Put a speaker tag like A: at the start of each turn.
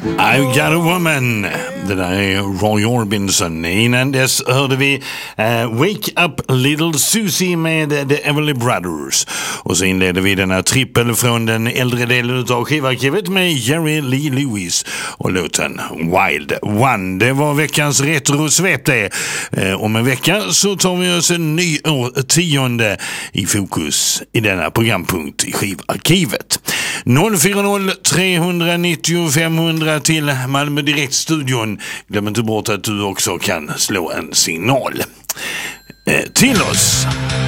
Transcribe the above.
A: I've got a woman. Det där är Roy Orbison. Innan dess hörde vi Wake Up Little Susie med The Everly Brothers. Och så inledde vi denna trippel från den äldre delen av skivarkivet med Jerry Lee Lewis och låten Wild One. Det var veckans retrosvep det. Om en vecka så tar vi oss en ny årtionde i fokus i denna programpunkt i skivarkivet. 040 390 500 till Malmö Direktstudion. Glöm inte bort att du också kan slå en signal till oss.